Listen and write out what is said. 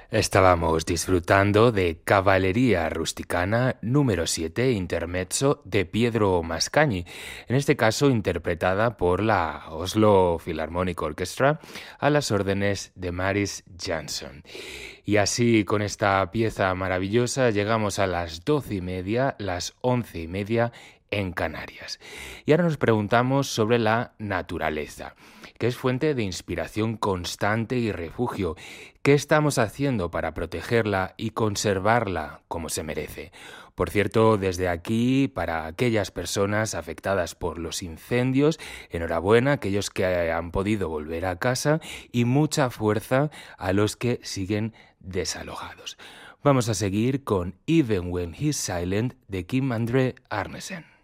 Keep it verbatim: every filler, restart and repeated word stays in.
Estábamos disfrutando de Cavalleria Rusticana número siete, intermezzo de Pietro Mascagni, en este caso interpretada por la Oslo Philharmonic Orchestra a las órdenes de Maris Jansson. Y así, con esta pieza maravillosa, llegamos a las doce y media, las once y media en Canarias. Y ahora nos preguntamos sobre la naturaleza, que es fuente de inspiración constante y refugio. ¿Qué estamos haciendo para protegerla y conservarla como se merece? Por cierto, desde aquí, para aquellas personas afectadas por los incendios, enhorabuena a aquellos que han podido volver a casa y mucha fuerza a los que siguen desalojados. Vamos a seguir con Even When He's Silent de Kim André Arnesen.